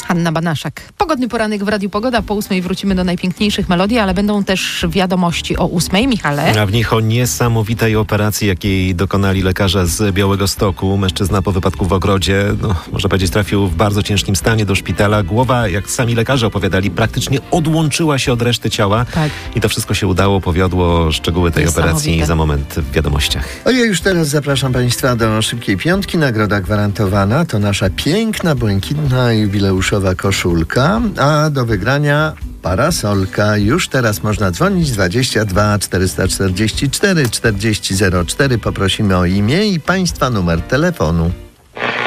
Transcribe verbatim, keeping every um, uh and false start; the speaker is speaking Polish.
Hanna Banaszak. Pogodny poranek w Radiu Pogoda. Po ósmej wrócimy do najpiękniejszych melodii, ale będą też wiadomości o ósmej. Michale? A w nich o niesamowitej operacji, jakiej dokonali lekarze z Białegostoku. Mężczyzna po wypadku w ogrodzie, no, można powiedzieć, trafił w bardzo ciężkim stanie do szpitala. Głowa, jak sami lekarze opowiadali, praktycznie odłączyła się od reszty ciała. Tak. I to wszystko się udało, powiodło. Szczegóły tej operacji za moment w wiadomościach. A ja już teraz zapraszam Państwa do szybkiej piątki. Nagroda gwarantowana to nasza piękna, błękitna, jubileuszowa koszulka, a do wygrania parasolka. Już teraz można dzwonić dwadzieścia dwa czterysta czterdzieści cztery czterdzieści zero cztery. Poprosimy o imię i Państwa numer telefonu.